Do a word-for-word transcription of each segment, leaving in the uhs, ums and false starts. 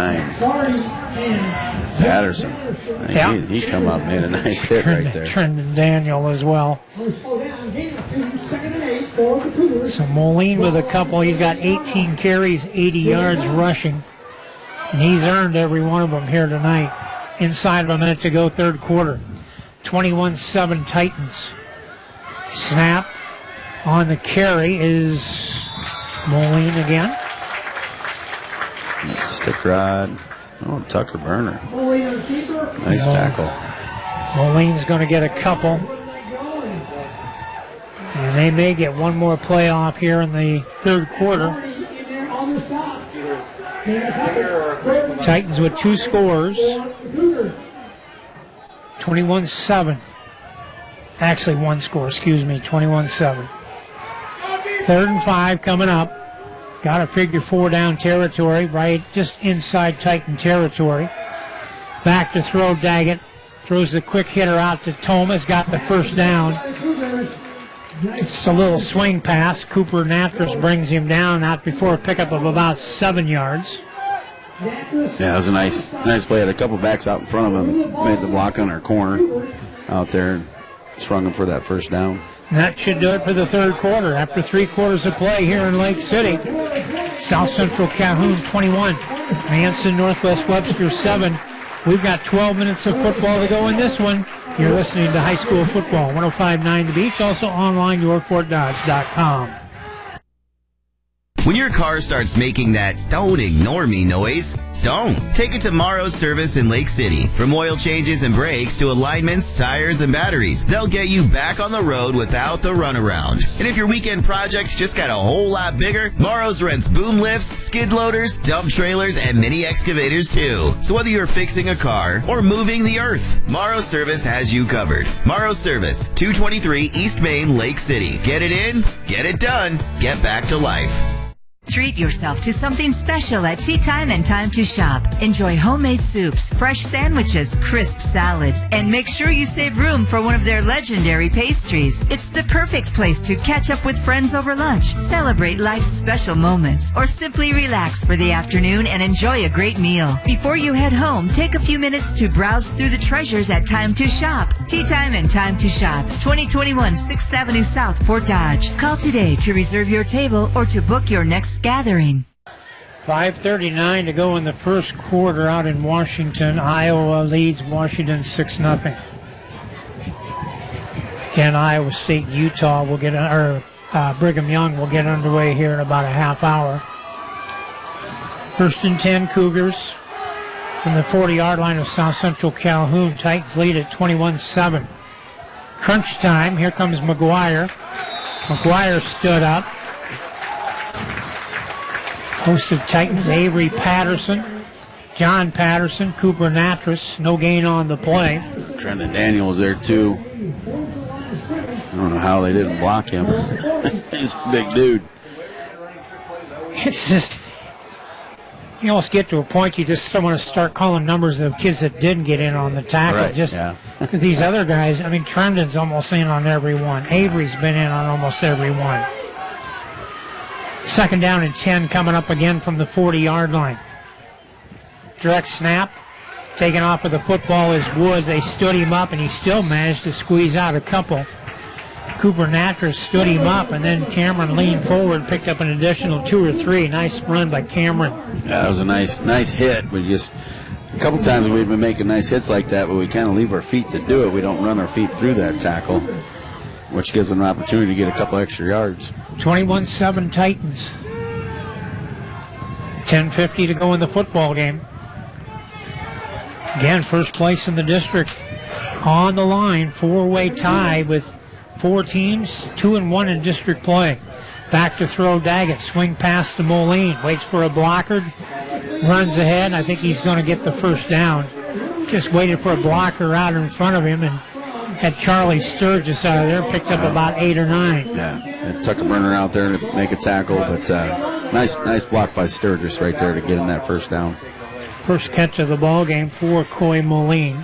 nine. Patterson. Yeah. He, he come up, made a nice hit Trent, right there. Trendon Daniel as well. So Moline with a couple. He's got eighteen carries, eighty yards rushing. And he's earned every one of them here tonight. Inside of a minute to go, third quarter. twenty-one seven Titans. Snap on the carry is Moline again. Stick rod. Oh, Tucker Burner. Nice Yeah. tackle. Moline's going to get a couple. And they may get one more playoff here in the third quarter. Titans with two scores. twenty-one seven. Actually, one score, excuse me, twenty-one seven. Third and five coming up. Got a figure four down territory, right just inside Titan territory. Back to throw Daggett. Throws the quick hitter out to Thomas. Got the first down. Just a little swing pass. Cooper Natras brings him down, not before a pickup of about seven yards. Yeah, it was a nice nice play. Had a couple backs out in front of him. Made the block on our corner out there and sprung him for that first down. And that should do it for the third quarter. After three quarters of play here in Lake City, South Central Calhoun twenty-one, Manson Northwest Webster seven. We've got twelve minutes of football to go in this one. You're listening to High School Football, one oh five point nine The Beach, also online, your fort dodge dot com. When your car starts making that "don't ignore me" noise, don't. Take it to Morrow's Service in Lake City. From oil changes and brakes to alignments, tires, and batteries, they'll get you back on the road without the runaround. And if your weekend project just got a whole lot bigger, Morrow's rents boom lifts, skid loaders, dump trailers, and mini excavators too. So whether you're fixing a car or moving the earth, Morrow's Service has you covered. Morrow's Service, two twenty-three East Main, Lake City. Get it in, get it done, get back to life. Treat yourself to something special at Tea Time and Time to Shop. Enjoy homemade soups, fresh sandwiches, crisp salads, and make sure you save room for one of their legendary pastries. It's the perfect place to catch up with friends over lunch, celebrate life's special moments, or simply relax for the afternoon and enjoy a great meal. Before you head home, take a few minutes to browse through the treasures at Time to Shop. Tea Time and Time to Shop, twenty twenty-one sixth Avenue South, Fort Dodge. Call today to reserve your table or to book your next gathering. five thirty-nine to go in the first quarter out in Washington. Iowa leads Washington six nothing. Again, Iowa State and Utah will get, or uh, Brigham Young will get underway here in about a half hour. First and ten Cougars from the forty-yard line of South Central Calhoun. Titans lead at twenty-one seven. Crunch time. Here comes McGuire. McGuire stood up. Host of Titans, Avery Patterson, John Patterson, Cooper Natras. No gain on the play. Trendon Daniel was there too. I don't know how they didn't block him. He's a big dude. It's just, you almost get to a point you just don't want to start calling numbers of kids that didn't get in on the tackle. Right, just yeah. because these other guys, I mean, Trendon's almost in on every one. Avery's been in on almost every one. Second down and ten coming up again from the forty-yard line. Direct snap. Taken off of the football is Woods. They stood him up, and he still managed to squeeze out a couple. Cooper Natras stood him up, and then Cameron leaned forward, picked up an additional two or three. Nice run by Cameron. Yeah, that was a nice nice hit. We just, a couple times we've been making nice hits like that, but we kind of leave our feet to do it. We don't run our feet through that tackle, which gives them an opportunity to get a couple extra yards. twenty-one seven Titans. ten fifty to go in the football game. Again, first place in the district on the line. Four-way tie with four teams, two and one in district play. Back to throw Daggett. Swing pass to Moline. Waits for a blocker. Runs ahead. I think he's going to get the first down. Just waited for a blocker out in front of him and had Charlie Sturgis out of there. Picked up about eight or nine. Yeah, had Tucker Burner out there to make a tackle, but uh, nice nice block by Sturgis right there to get him that first down. First catch of the ball game for Coy Moline.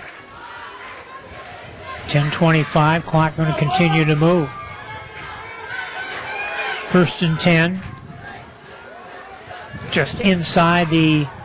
ten twenty-five, clock going to continue to move. First and ten. Just inside the